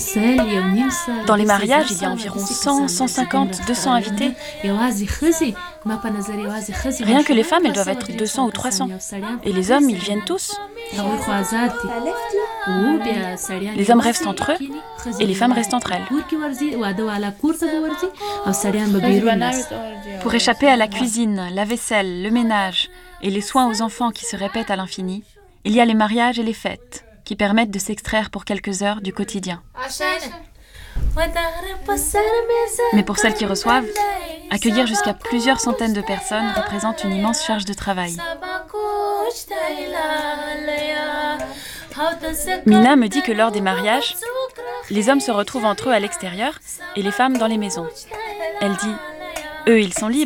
Dans les mariages, il y a environ 100, 150, 200 invités. Rien que les femmes, elles doivent être 200 ou 300. Et les hommes, ils viennent tous. Les hommes restent entre eux et les femmes restent entre elles. Pour échapper à la cuisine, la vaisselle, le ménage et les soins aux enfants qui se répètent à l'infini, il y a les mariages et les fêtes qui permettent de s'extraire pour quelques heures du quotidien. Mais pour celles qui reçoivent, accueillir jusqu'à plusieurs centaines de personnes représente une immense charge de travail. Mina me dit que lors des mariages, les hommes se retrouvent entre eux à l'extérieur et les femmes dans les maisons. Elle dit « Eux, ils sont libres ».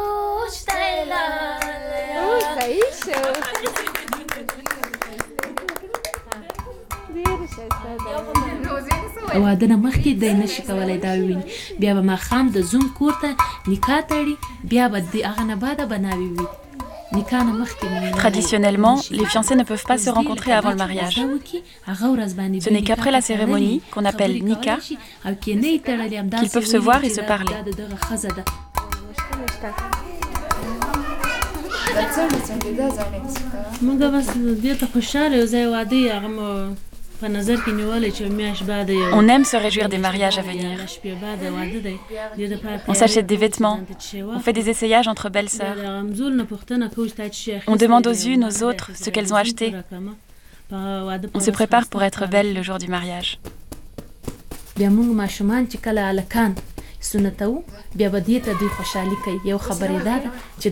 Traditionnellement, les fiancés ne peuvent pas se rencontrer avant le mariage. Ce n'est qu'après la cérémonie, qu'on appelle nikah, qu'ils peuvent se voir et se parler. On aime se réjouir des mariages à venir. On s'achète des vêtements, on fait des essayages entre belles sœurs. On demande aux unes, aux autres ce qu'elles ont acheté. On se prépare pour être belle le jour du mariage.